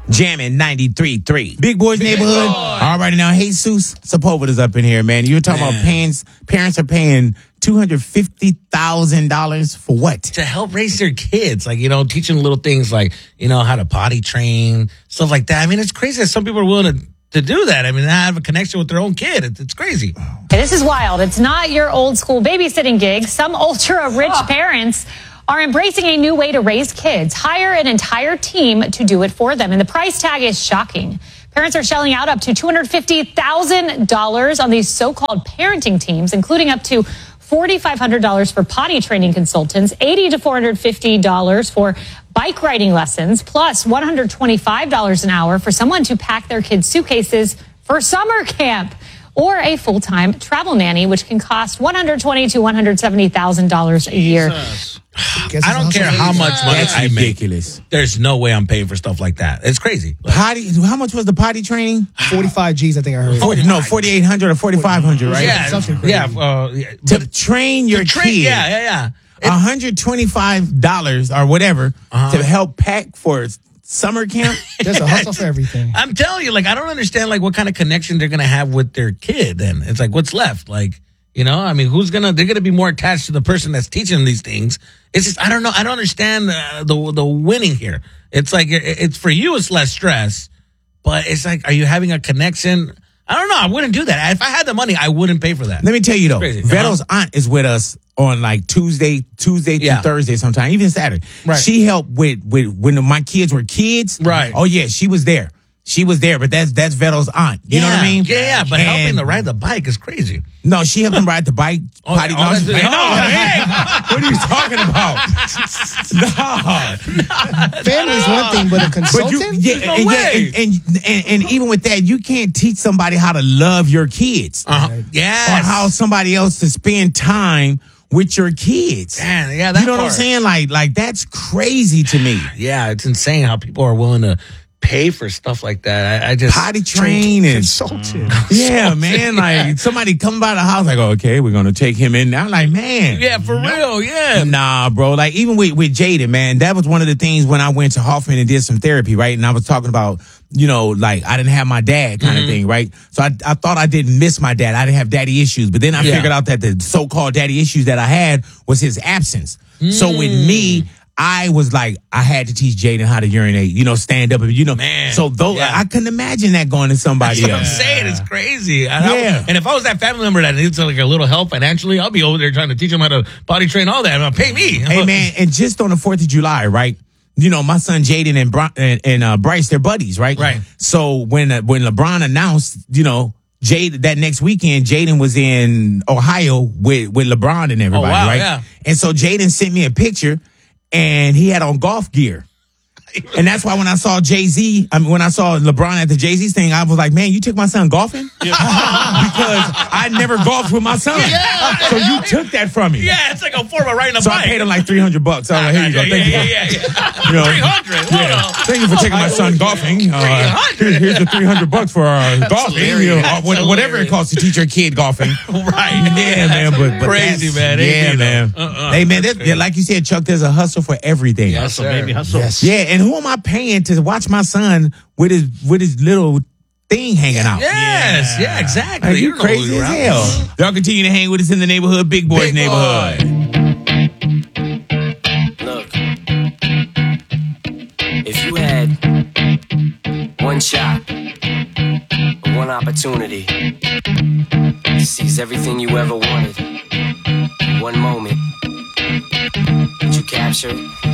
Jamming 93.3. Big Boys Neighborhood. All right, now, Jesus Sepulveda's up in here, man. You were talking about parents are paying $250,000 for what? To help raise their kids. Like, teach them little things like, how to potty train, stuff like that. I mean, it's crazy that some people are willing to do that. I mean, have a connection with their own kid. It's crazy. Hey, this is wild. It's not your old school babysitting gig. Some ultra-rich parents are embracing a new way to raise kids. Hire an entire team to do it for them. And the price tag is shocking. Parents are shelling out up to $250,000 on these so-called parenting teams, including up to $4,500 for potty training consultants, $80 to $450 for bike riding lessons, plus $125 an hour for someone to pack their kids' suitcases for summer camp, or a full-time travel nanny, which can cost $120,000 to $170,000 a year. I don't care how much money I make. Ridiculous. There's no way I'm paying for stuff like that. It's crazy. How much was the potty training? 45 G's, I think I heard. 4,800 or 4,500, right? Yeah, something crazy. To train your kid. Yeah. $125 or whatever to help pack for summer camp. There's a hustle for everything. I'm telling you, I don't understand, what kind of connection they're going to have with their kid then. It's what's left? they're going to be more attached to the person that's teaching them these things. It's just, I don't know. I don't understand the winning here. It's it's for you, it's less stress, but it's are you having a connection? I don't know. I wouldn't do that. If I had the money, I wouldn't pay for that. Let me tell you though, Veto's aunt is with us on Tuesday through Thursday sometime, even Saturday. Right. She helped with when my kids were kids. Right. Oh yeah, she was there. But that's Veto's aunt. You know what I mean? Yeah. But helping to ride the bike is crazy. No, she helped him ride the bike. Man. What are you talking about? No. Family's one thing, but a consultant? And even with that, you can't teach somebody how to love your kids. Yes. Or how somebody else to spend time with your kids. Man, that you know what I'm saying? Like that's crazy to me. Yeah, it's insane how people are willing to pay for stuff like that. I just potty train and consultant. Yeah, man. Somebody come by the house, okay, we're gonna take him in now. Man, yeah, for real, yeah. Nah, bro. Even with Jaden, man, that was one of the things when I went to Hoffman and did some therapy, right? And I was talking about, I didn't have my dad kind of thing, right? So I thought I didn't miss my dad. I didn't have daddy issues, but then I figured out that the so-called daddy issues that I had was his absence. So with me, I was I had to teach Jaden how to urinate, stand up, Man. So I couldn't imagine that going to somebody That's what else. I'm saying. It's crazy. And if I was that family member that needs a little help financially, I'll be over there trying to teach them how to potty train, all that. Pay me. Hey, man, and just on the 4th of July, right? My son Jaden and Bryce, they're buddies, right? Right. So when LeBron announced, Jaden, that next weekend, Jaden was in Ohio with LeBron and everybody, right? Yeah. And so Jaden sent me a picture, and he had on golf gear. And that's why when I saw when I saw LeBron at the Jay-Z thing, I was like, man, you took my son golfing? Because I never golfed with my son. Yeah, so you took that from me. Yeah, it's like a form of riding a bike. So I paid him $300. I was like, here you go. Thank you. Yeah. 300. Thank you for taking my son golfing. Here's the $300 for golfing. Whatever it costs to teach your kid golfing. Right. Yeah, man. But crazy, man. Yeah, man. Hey, man, like you said, Chuck, there's a hustle for everything. Yes, sir. Baby, hustle. Yes. Yeah, and who am I paying to watch my son with his little thing hanging out? Yes, yeah, exactly. Are you crazy as hell? Y'all continue to hang with us in the neighborhood, Big Boys Neighborhood. Look, if you had one shot, one opportunity to seize everything you ever wanted, one moment, would you capture it?